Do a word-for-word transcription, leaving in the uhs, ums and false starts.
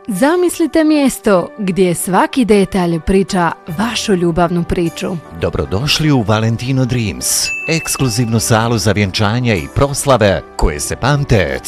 Zamislite mjesto gdje svaki detalj priča vašu ljubavnu priču. Dobrodošli u Valentino Dreams, ekskluzivnu salu za vjenčanje i proslave koje se pamte